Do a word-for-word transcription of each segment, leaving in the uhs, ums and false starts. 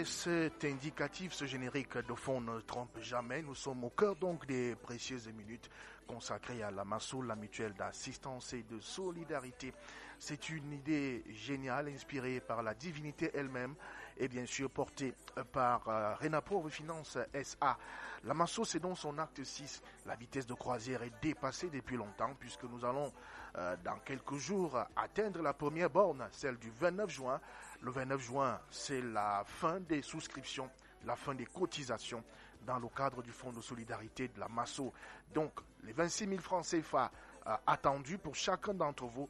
Et cet indicatif, ce générique de fond ne trompe jamais. Nous sommes au cœur donc des précieuses minutes consacrées à la MASSO, la mutuelle d'assistance et de solidarité. C'est une idée géniale inspirée par la divinité elle-même et bien sûr portée par euh, Renapro Finance S A. La MASSO, c'est donc son acte six. La vitesse de croisière est dépassée depuis longtemps puisque nous allons euh, dans quelques jours atteindre la première borne, celle du vingt-neuf juin. Le vingt-neuf juin, c'est la fin des souscriptions, la fin des cotisations dans le cadre du Fonds de solidarité de la MASSO. Donc, les vingt-six mille francs C F A euh, attendus pour chacun d'entre vous.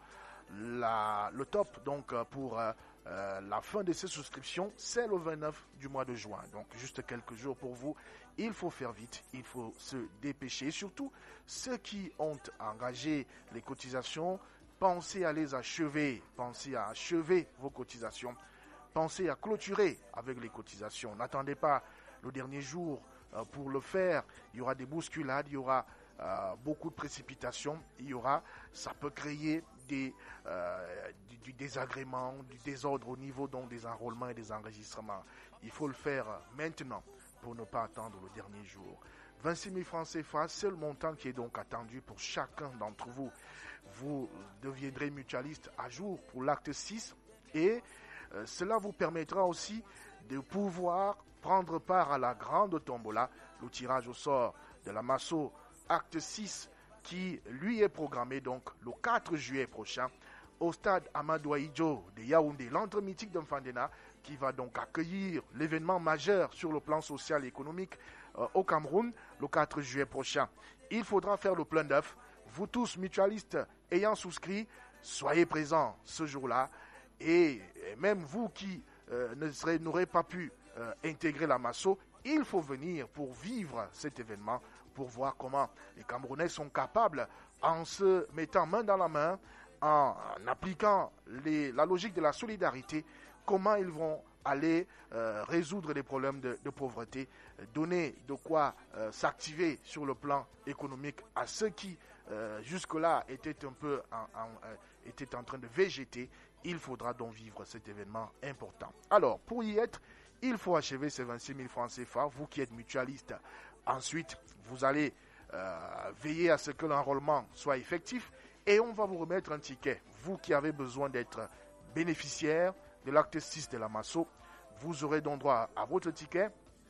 La, le top donc pour euh, euh, la fin de ces souscriptions, c'est le vingt-neuf du mois de juin. Donc, juste quelques jours pour vous. Il faut faire vite, il faut se dépêcher. Et surtout, ceux qui ont engagé les cotisations, pensez à les achever, pensez à achever vos cotisations, pensez à clôturer avec les cotisations. N'attendez pas le dernier jour euh, pour le faire. Il y aura des bousculades, il y aura euh, beaucoup de précipitations, il y aura, ça peut créer des, euh, du, du désagrément, du désordre au niveau donc des enrôlements et des enregistrements. Il faut le faire maintenant pour ne pas attendre le dernier jour. vingt-six mille francs C F A, c'est le montant qui est donc attendu pour chacun d'entre vous. Vous deviendrez mutualiste à jour pour l'acte six et euh, cela vous permettra aussi de pouvoir prendre part à la grande tombola, le tirage au sort de la MASSO acte six qui lui est programmé donc le quatre juillet prochain au stade Amadou Ahidjo de Yaoundé, l'entre mythique d'Mfandena qui va donc accueillir l'événement majeur sur le plan social et économique euh, au Cameroun le quatre juillet prochain. Il faudra faire le plein d'œufs. Vous tous mutualistes ayant souscrit, soyez présents ce jour-là. Et, et même vous qui euh, ne serez, n'aurez pas pu euh, intégrer la MASSO, il faut venir pour vivre cet événement, pour voir comment les Camerounais sont capables, en se mettant main dans la main, en, en appliquant les, la logique de la solidarité, comment ils vont aller euh, résoudre les problèmes de, de pauvreté, donner de quoi euh, s'activer sur le plan économique à ceux qui euh, jusque-là étaient un peu en, en, euh, étaient en train de végéter. Il faudra donc vivre cet événement important. Alors, pour y être, il faut achever ces vingt-six mille francs C F A, vous qui êtes mutualiste. Ensuite, vous allez euh, veiller à ce que l'enrôlement soit effectif et on va vous remettre un ticket. Vous qui avez besoin d'être bénéficiaire de l'acte six de la MASSO, vous aurez donc droit à votre ticket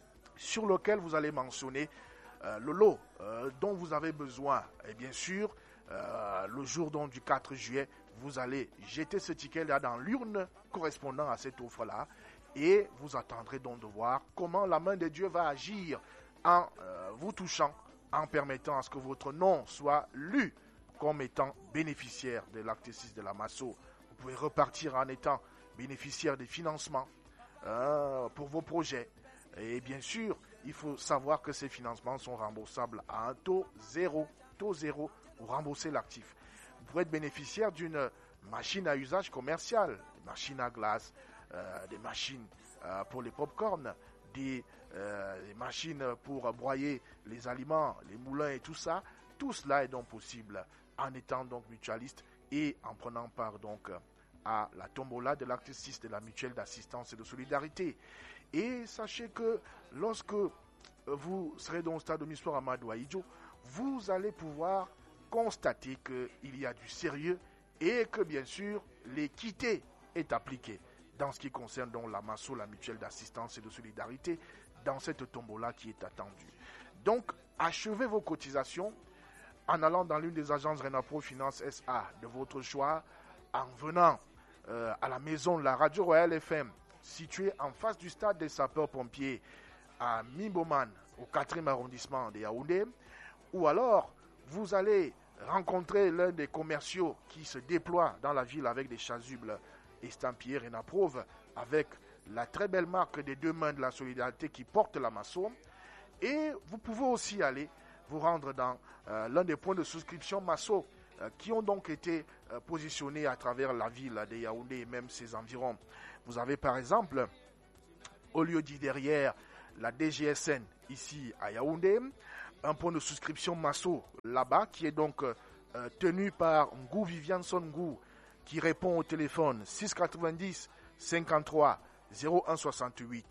sur lequel vous allez mentionner euh, le lot euh, dont vous avez besoin. Et bien sûr, euh, le jour donc du quatre juillet, vous allez jeter ce ticket-là dans l'urne correspondant à cette offre-là et vous attendrez donc de voir comment la main de Dieu va agir en euh, vous touchant, en permettant à ce que votre nom soit lu comme étant bénéficiaire de l'acte six de la MASSO. Vous pouvez repartir en étant bénéficiaire des financements euh, pour vos projets. Et bien sûr, il faut savoir que ces financements sont remboursables à un taux zéro. Taux zéro pour rembourser l'actif. Vous pourrez être bénéficiaire d'une machine à usage commercial, des machines à glace, euh, des machines euh, pour les pop-corn, des, euh, des machines pour broyer les aliments, les moulins et tout ça. Tout cela est donc possible en étant donc mutualiste et en prenant part donc à la tombola de l'acte six de la mutuelle d'assistance et de solidarité. Et sachez que lorsque vous serez dans le stade de Missoir Amadou Ahidjo, vous allez pouvoir constater qu'il y a du sérieux et que bien sûr l'équité est appliquée dans ce qui concerne donc la MASSO, la mutuelle d'assistance et de solidarité, dans cette tombola qui est attendue. Donc, achevez vos cotisations en allant dans l'une des agences Renapro Finance S A de votre choix, en venant euh, à la maison de la Radio Royale F M, située en face du stade des sapeurs-pompiers à Mimboman, au quatrième arrondissement de Yaoundé, ou alors vous allez rencontrer l'un des commerciaux qui se déploie dans la ville avec des chasubles estampillés Renaprove, avec la très belle marque des deux mains de la solidarité qui porte la MASSO. Et vous pouvez aussi aller vous rendre dans euh, l'un des points de souscription MASSO euh, qui ont donc été euh, positionnés à travers la ville de Yaoundé et même ses environs. Vous avez par exemple, au lieu dit derrière la D G S N ici à Yaoundé, un point de souscription MASSO là-bas qui est donc euh, tenu par Ngou Vivianson Ngou qui répond au téléphone six cent quatre-vingt-dix cinquante-trois zéro un soixante-huit.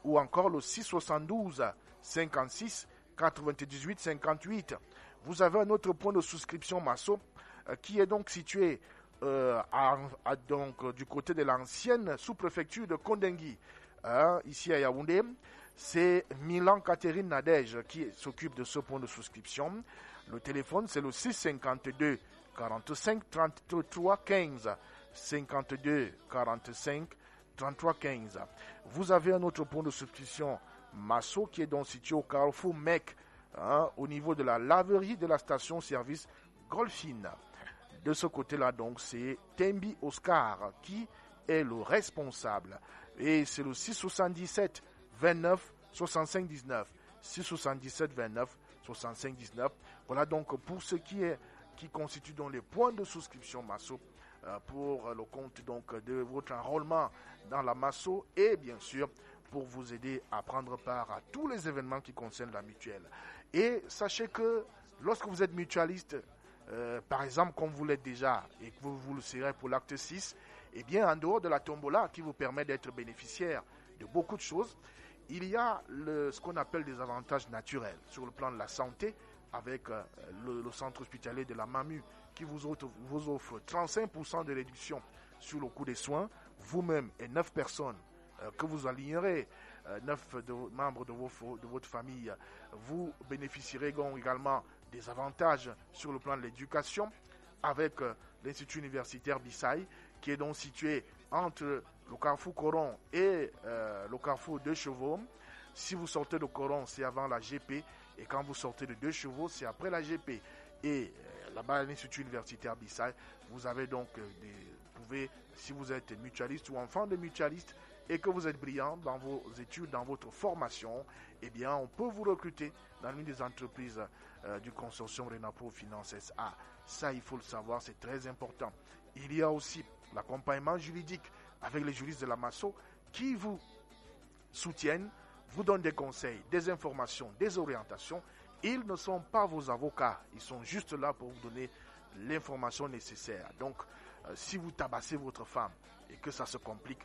ou encore le six soixante-douze cinquante-six quatre-vingt-dix-huit cinquante-huit. Vous avez un autre point de souscription Masso euh, qui est donc situé euh, à, à, donc, du côté de l'ancienne sous-préfecture de Kondengui, hein, ici à Yaoundé. C'est Milan Catherine Nadège qui s'occupe de ce point de souscription. Le téléphone, c'est le six cinquante-deux quarante-cinq trente-trois quinze. cinquante-deux quarante-cinq trente-trois quinze. Vous avez un autre point de souscription Masso qui est donc situé au Carrefour Mec, hein, au niveau de la laverie de la station-service Golfine. De ce côté-là, donc, c'est Tembi Oscar qui est le responsable. Et c'est le six soixante-dix-sept vingt-neuf soixante-cinq dix-neuf. six soixante-dix-sept vingt-neuf soixante-cinq dix-neuf. Voilà donc pour ce qui est qui constitue donc les points de souscription Masso euh, pour le compte donc de votre enrôlement dans la Masso et bien sûr pour vous aider à prendre part à tous les événements qui concernent la mutuelle. Et sachez que lorsque vous êtes mutualiste, euh, par exemple comme vous l'êtes déjà et que vous, vous le serez pour l'acte six, eh bien en dehors de la tombola qui vous permet d'être bénéficiaire de beaucoup de choses, il y a le, ce qu'on appelle des avantages naturels sur le plan de la santé avec euh, le, le centre hospitalier de la MAMU qui vous offre, vous offre trente-cinq pour cent de réduction sur le coût des soins, vous-même et neuf personnes euh, que vous alignerez, euh, neuf de, membres de, vos, de votre famille, vous bénéficierez également des avantages sur le plan de l'éducation avec euh, l'Institut universitaire Bissaï qui est donc situé entre le carrefour Coron et euh, le carrefour Deux Chevaux. Si vous sortez de Coron, c'est avant la G P. Et quand vous sortez de Deux Chevaux, c'est après la G P. Et euh, là-bas, à l'Institut universitaire Bissaï, vous avez donc euh, des, vous pouvez, si vous êtes mutualiste ou enfant de mutualiste et que vous êtes brillant dans vos études, dans votre formation, eh bien, on peut vous recruter dans l'une des entreprises euh, du consortium Renapro Finance S A. Ça, il faut le savoir, c'est très important. Il y a aussi l'accompagnement juridique avec les juristes de la Masso qui vous soutiennent, vous donnent des conseils, des informations, des orientations. Ils ne sont pas vos avocats, ils sont juste là pour vous donner l'information nécessaire. Donc, euh, si vous tabassez votre femme et que ça se complique,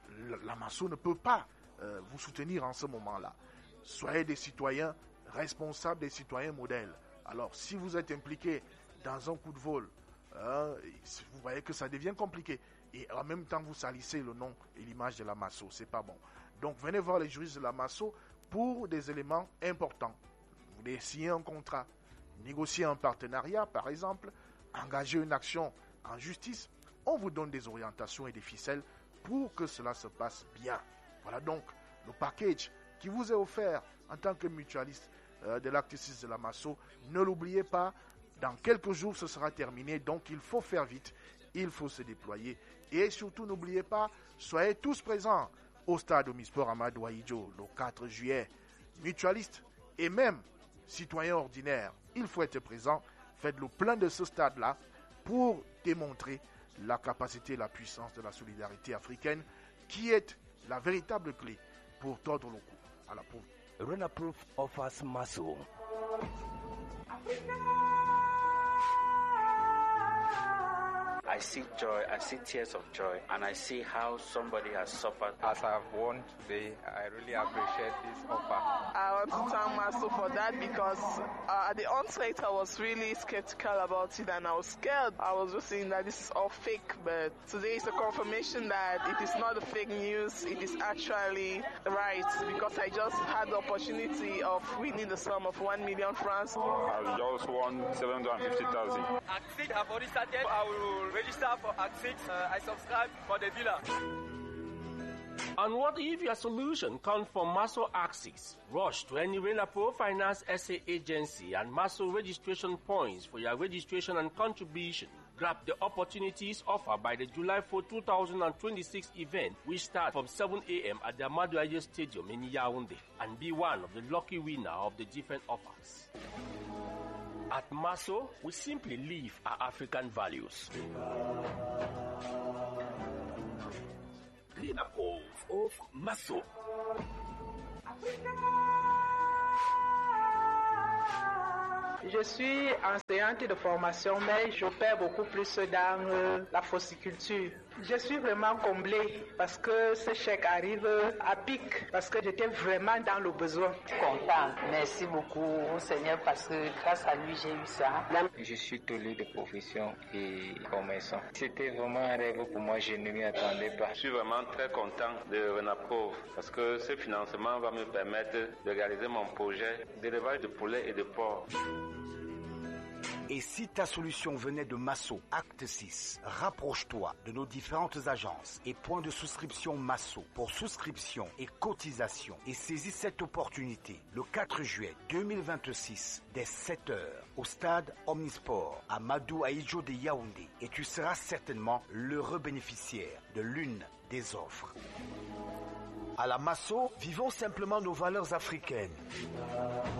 la Masso ne peut pas euh, vous soutenir en ce moment-là. Soyez des citoyens responsables, des citoyens modèles. Alors, si vous êtes impliqué dans un coup de vol, hein, vous voyez que ça devient compliqué. Et en même temps, vous salissez le nom et l'image de la Masso. C'est pas bon. Donc, venez voir les juristes de la Masso pour des éléments importants. Vous voulez signer un contrat, négocier un partenariat, par exemple, engager une action en justice. On vous donne des orientations et des ficelles pour que cela se passe bien. Voilà donc le package qui vous est offert en tant que mutualiste euh, de l'acte six de la Masso. Ne l'oubliez pas, dans quelques jours, ce sera terminé. Donc, il faut faire vite. Il faut se déployer. Et surtout, n'oubliez pas, soyez tous présents au stade Omnisport Amadou Ahidjo le quatre juillet. Mutualistes et même citoyens ordinaires, il faut être présent. Faites le plein de ce stade-là pour démontrer la capacité et la puissance de la solidarité africaine qui est la véritable clé pour tordre le cou à la pauvreté. Renaproof offers Masso. I see joy, I see tears of joy, and I see how somebody has suffered. As I've won today, I really appreciate this offer. I want to thank Masso for that because uh, at the onset I was really skeptical about it and I was scared. I was just saying that this is all fake, but today is a confirmation that it is not a fake news, it is actually right because I just had the opportunity of winning the sum of one million francs. I just won seven hundred fifty thousand. Act six, I've already started. I will register for Act six. Uh, I subscribe for the villa. And what if your solution comes from Masso Axis? Rush to any Renapro Finance S A agency and Masso registration points for your registration and contribution. Grab the opportunities offered by the July fourth, twenty twenty-six event, which starts from seven a.m. at the Amadou Ahidjo Stadium in Yaoundé, and be one of the lucky winner of the different offers. At Masso, we simply live our African values. Renapro of Masso. Je suis enseignante de formation, mais j'opère beaucoup plus dans euh, la fossiculture. Je suis vraiment comblée parce que ce chèque arrive à pic, parce que j'étais vraiment dans le besoin. Content. Merci beaucoup au Seigneur parce que grâce à lui, j'ai eu ça. Je suis tolé de profession et commerçant. C'était vraiment un rêve pour moi, je ne m'y attendais pas. Je suis vraiment très content de Renapro parce que ce financement va me permettre de réaliser mon projet d'élevage de poulets et de porcs. Et si ta solution venait de Masso, acte six, rapproche-toi de nos différentes agences et points de souscription Masso pour souscription et cotisation et saisis cette opportunité le quatre juillet deux mille vingt-six dès sept heures au stade Omnisport à Madou Aïdjo de Yaoundé et tu seras certainement l'heureux bénéficiaire de l'une des offres. À la Masso, vivons simplement nos valeurs africaines.